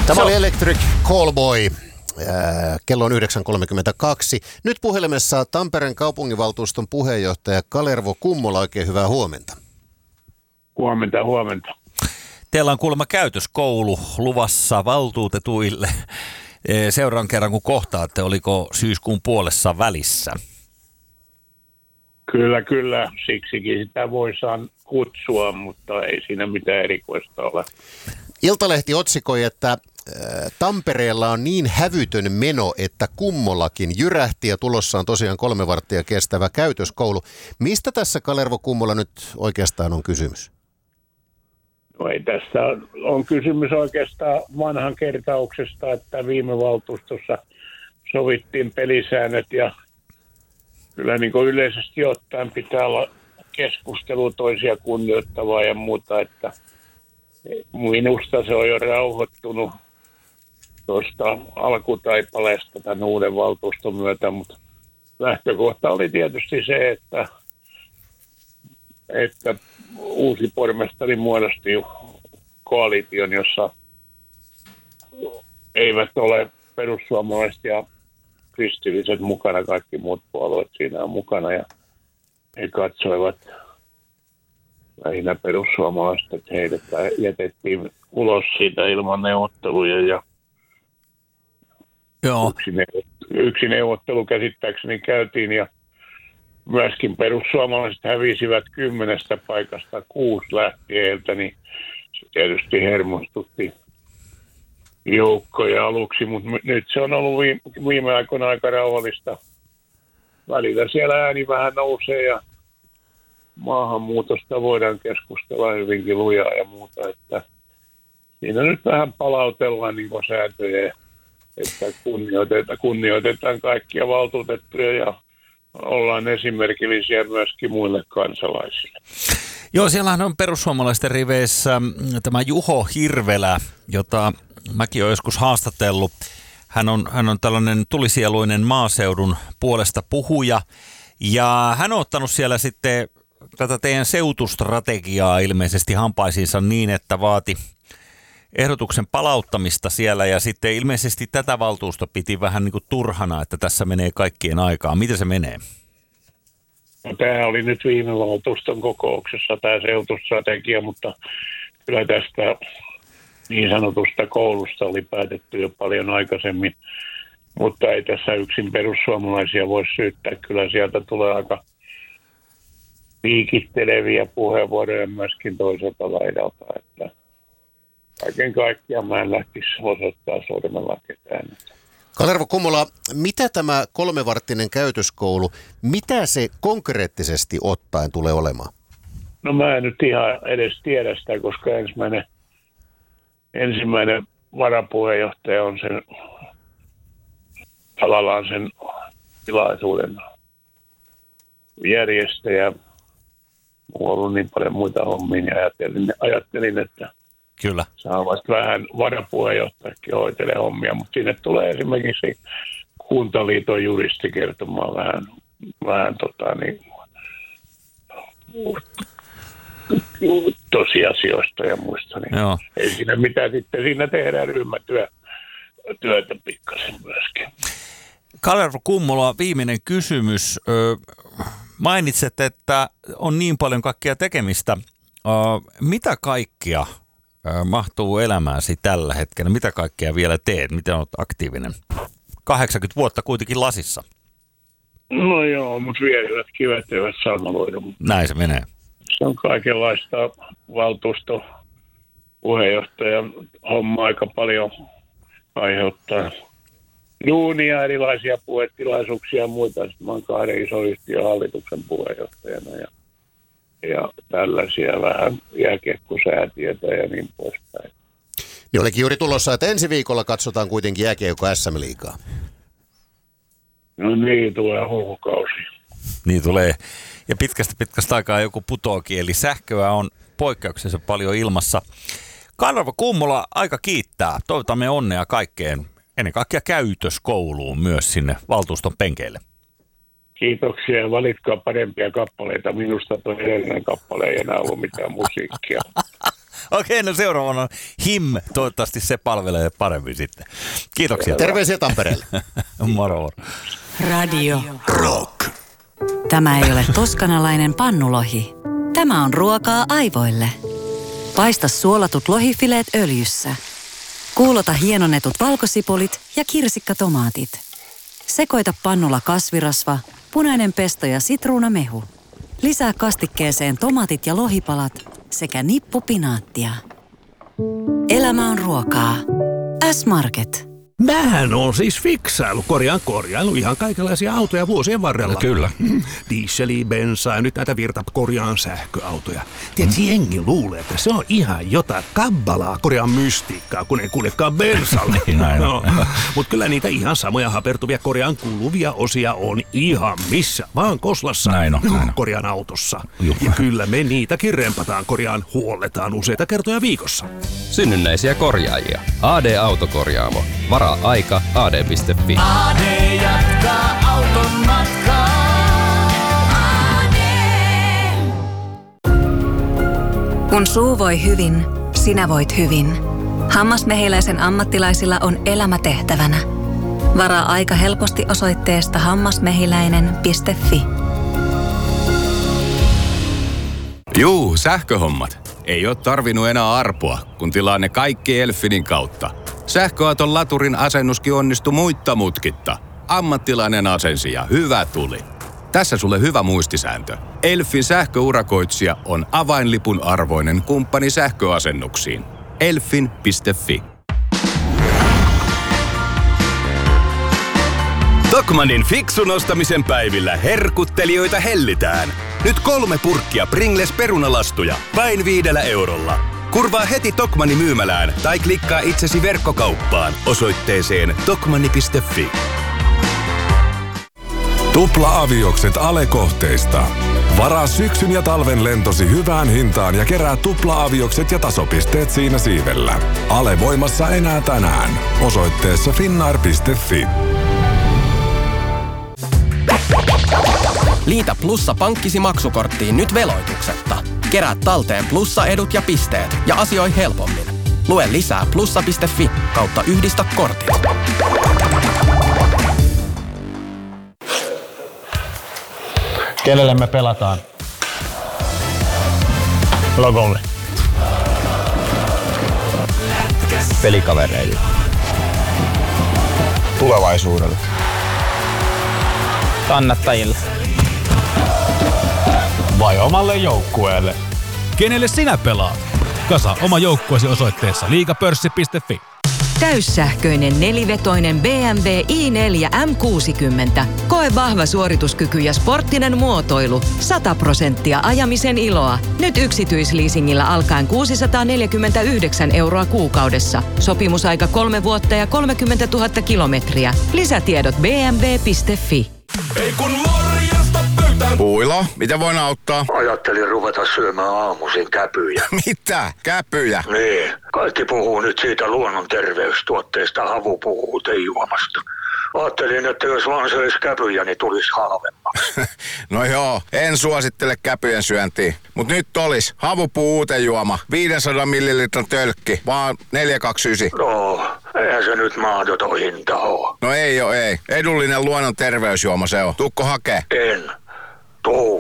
Tämä oli Electric Callboy. Kello on 9.32. Nyt puhelimessa Tampereen kaupunginvaltuuston puheenjohtaja Kalervo Kummola. Oikein hyvää huomenta. Huomenta. Teillä on kuulemma käytöskoulu luvassa valtuutetuille. Seuraan kerran kun kohtaatte, oliko syyskuun puolessa välissä? Kyllä. Siksikin sitä voisaan kutsua, mutta ei siinä mitään erikoista ole. Iltalehti otsikoi, että Tampereella on niin hävytön meno, että Kummolakin jyrähti ja tulossa on tosiaan 3 varttia kestävä käytöskoulu. Mistä tässä Kalervo Kummola nyt oikeastaan on kysymys? No ei tässä on kysymys oikeastaan vanhan kertauksesta, että viime valtuustossa sovittiin pelisäännöt ja kyllä niin kuin yleisesti ottaen pitää olla keskustelu toisia kunnioittavaa ja muuta, että minusta se on jo rauhoittunut tuosta alkutaipaleesta tämän uuden valtuuston myötä, mutta lähtökohta oli tietysti se, että uusi pormestari muodosti koalition, jossa eivät ole perussuomalaiset ja kristilliset mukana, kaikki muut puolueet siinä on mukana ja he katsoivat lähinnä perussuomalaiset, että heidät jätettiin ulos siitä ilman neuvotteluja ja Joo. Yksi neuvottelu käsittääkseni käytiin ja myöskin perussuomalaiset hävisivät 10 paikasta 6 lähtiöiltä, niin se tietysti hermostutti joukkoja aluksi, mutta nyt se on ollut viime aikoina aika rauhallista. Välillä siellä ääni vähän nousee ja maahanmuutosta voidaan keskustella hyvinkin lujaa ja muuta, että siinä nyt vähän palautellaan niin kuin sääntöjä, että kunnioitetaan kaikkia valtuutettuja ja ollaan esimerkillisiä myöskin muille kansalaisille. Joo, siellähän on perussuomalaisten riveissä tämä Juho Hirvelä, jota mäkin olen joskus haastatellut. Hän on tällainen tulisieluinen maaseudun puolesta puhuja ja hän on ottanut siellä sitten tätä teidän seutustrategiaa ilmeisesti hampaisiinsa niin, että vaati ehdotuksen palauttamista siellä ja sitten ilmeisesti tätä valtuusto piti vähän niin kuin turhana, että tässä menee kaikkien aikaa. Miten se menee? No, tämä oli nyt viime valtuuston kokouksessa tämä seutustrategia, mutta kyllä tästä niin sanotusta koulusta oli päätetty jo paljon aikaisemmin, mutta ei tässä yksin perussuomalaisia voi syyttää. Kyllä sieltä tulee aika piikitteleviä puheenvuoroja myöskin toiselta laidalta, että kaiken kaikkiaan mä en lähtisi osoittaa sormella ketään. Kalervo Kummola, mitä tämä 3-varttinen käytöskoulu, mitä se konkreettisesti ottaen tulee olemaan? No mä en nyt ihan edes tiedä sitä, koska ensimmäinen varapuheenjohtaja on tavallaan sen tilaisuuden järjestäjä. Mulla on ollut niin paljon muita hommia ja ajattelin, että Kyllä. saavat vähän varapuheenjohtajakin hoitelee hommia, mutta sinne tulee esimerkiksi Kuntaliiton juristi kertomaan vähän tosiasioista ja muista. Niin Joo. ei siinä mitään, sitten siinä tehdään ryhmätyötä pikkasen myöskin. Kalervo Kummola, viimeinen kysymys. Mainitset, että on niin paljon kaikkea tekemistä. Mitä kaikkea mahtuu elämääsi tällä hetkellä? Mitä kaikkea vielä teet? Miten olet aktiivinen? 80 vuotta kuitenkin lasissa. No joo, mutta vielävät kivet eivät sammaloidu. Näin se menee. Se on kaikenlaista valtuustopuheenjohtajan homma aika paljon aiheuttaa duunia, erilaisia puhetilaisuuksia ja muita. Sitten mä oon 2 ison yhtiön hallituksen puheenjohtajana ja tällaisia vähän jääkiekkosäätiötä ja niin poispäin. Niin olikin juuri tulossa, että ensi viikolla katsotaan kuitenkin jääkiekko SM-liigaa. No niin, tulee huhukausi. Niin tulee. Ja pitkästä aikaa joku putoakin, eli sähköä on poikkeuksessa paljon ilmassa. Kalervo Kummola, aika kiittää. Toivotamme onnea kaikkeen, ennen kaikkea käytöskouluun myös sinne valtuuston penkeille. Kiitoksia ja valitkaa parempia kappaleita. Minusta tuo edellinen kappale ei enää ollut mitään musiikkia. Okei, no seuraavana Him. Toivottavasti se palvelee paremmin sitten. Kiitoksia. Terveisiä Tampereelle. Moro. Radio Rock. Tämä ei ole toskanalainen pannulohi. Tämä on ruokaa aivoille. Paista suolatut lohifileet öljyssä. Kuulota hienonnetut valkosipulit ja kirsikkatomaatit. Sekoita pannulla kasvirasva, punainen pesto ja sitruunamehu. Lisää kastikkeeseen tomaatit ja lohipalat sekä nippu pinaattia. Elämä on ruokaa. S-Market. Mähän on siis korjailu ihan kaikenlaisia autoja vuosien varrella. No, kyllä. Dieseliä, bensaa ja nyt näitä korjaan sähköautoja. Tiedätkö, jengi luulee, että se on ihan jotain kabbalaa korjaan mystiikkaa, kun ei kuljekaan bensalla. No, mutta kyllä niitä ihan samoja hapertuvia korjaan kuuluvia osia on ihan missä vaan Koslassa korjaan autossa. Ja kyllä me niitäkin rempataan huolletaan useita kertoja viikossa. Synnynnäisiä korjaajia. AD-autokorjaamo. Varaa aika ad.fi. AD jatkaa auton matkaa. Kun suu voi hyvin, sinä voit hyvin. Hammasmehiläisen ammattilaisilla on elämä tehtävänä. Varaa aika helposti osoitteesta hammasmehiläinen.fi. Juu, sähköhommat. Ei oo tarvinnut enää arpoa, kun tilaa ne kaikki Elfinin kautta. Sähköauton laturin asennuskin onnistui muitta mutkitta. Ammattilainen asensi ja hyvä tuli. Tässä sulle hyvä muistisääntö. Elfin sähköurakoitsija on avainlipun arvoinen kumppani sähköasennuksiin. Elfin.fi. Tokmannin fiksun ostamisen päivillä herkuttelijoita hellitään. Nyt 3 purkkia Pringles perunalastuja vain 5 eurolla. Kurvaa heti Tokmannin myymälään tai klikkaa itsesi verkkokauppaan osoitteeseen tokmanni.fi. Tupla-aviokset Ale-kohteista. Varaa syksyn ja talven lentosi hyvään hintaan ja kerää tupla-aviokset ja tasopisteet siinä siivellä. Ale voimassa enää tänään. Osoitteessa finnair.fi. Liitä Plussa pankkisi maksukorttiin nyt veloituksetta. Kerää talteen Plussa-edut ja pisteet ja asioi helpommin. Lue lisää plussa.fi/yhdistä kortit. Kenelle me pelataan? Logolle. Pelikavereille. Tulevaisuudelle. Kannattajille. Vai omalle joukkueelle? Kenelle sinä pelaat? Kasa oma joukkueesi osoitteessa liigapörssi.fi. Täyssähköinen nelivetoinen BMW i4 M60. Koe vahva suorituskyky ja sporttinen muotoilu. 100% ajamisen iloa. Nyt yksityisleasingillä alkaen 649 € kuukaudessa. Sopimusaika 3 vuotta ja 30 000 kilometriä. Lisätiedot bmw.fi. Ei kun morjesta pöytään. Puilo, mitä voin auttaa? Ajattelin ruveta syömään aamuisin käpyjä. Mitä? Käpyjä? Niin. Kaikki puhuu nyt siitä luonnon terveystuotteesta havupuutejuomasta. Ajattelin, että jos vaan söisi käpyjä, niin tulisi halvemmaksi. No joo, en suosittele käpyjen syöntiä. Mut nyt olis havupuutejuoma, 500 millilitran tölkki, vaan 4,29. No, eihän se nyt mahdoton hinta oo. No ei. Edullinen luonnon terveysjuoma se on. Tuukko hakee? En. Tuu.